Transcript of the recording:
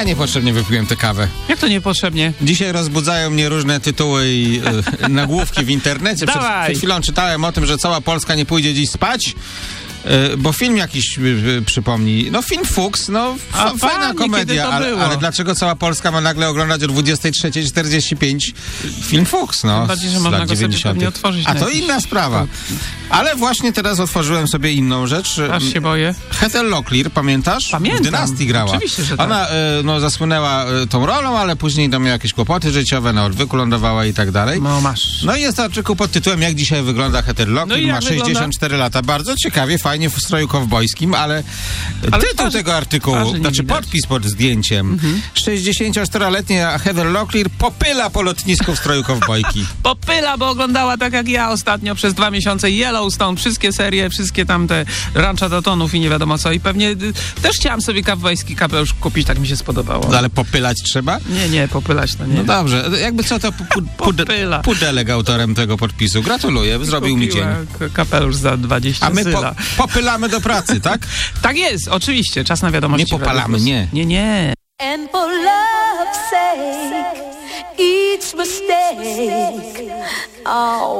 A, niepotrzebnie wypiłem tę kawę. Jak to niepotrzebnie? Dzisiaj rozbudzają mnie różne tytuły i nagłówki w internecie. Przed chwilą czytałem o tym, że cała Polska nie pójdzie dziś spać, bo film jakiś przypomni. No film Fuchs, no fajna komedia, ale dlaczego cała Polska ma nagle oglądać o 23:45 film Fuchs, no, bardziej, że można go sobie pewnie otworzyć. A to inna sprawa. Ale właśnie teraz otworzyłem sobie inną rzecz. Aż się boję. Heather Locklear, pamiętasz? Pamiętam. W Dynastii grała. Oczywiście, że tak. Ona zasłynęła tą rolą, ale później miała jakieś kłopoty życiowe, na odwyku lądowała i tak dalej. No masz. No i jest artykuł pod tytułem Jak dzisiaj wygląda Heather Locklear. Ma 64 lata. Bardzo ciekawie, fajnie w stroju kowbojskim, ale tytuł tego artykułu, znaczy podpis pod zdjęciem. 64-letnia Heather Locklear popyla po lotnisku w stroju kowbojki. Popyla, bo oglądała tak jak ja ostatnio przez 2 miesiące Yellowstone, wszystkie serie, wszystkie tamte Rancha Dotonów i nie wiadomo co. I pewnie też chciałam sobie kowbojski kapelusz kupić, tak mi się spodobało. No, ale popylać trzeba? Nie, popylać to nie. No dobrze, jakby co to Pudelek autorem tego podpisu. Gratuluję, zrobił mi dzień. Kapelusz za 20 A my popylamy do pracy, tak? Tak jest, oczywiście. Czas na wiadomości. Nie popalamy, nie. Nie. And for love's sake, each mistake, oh.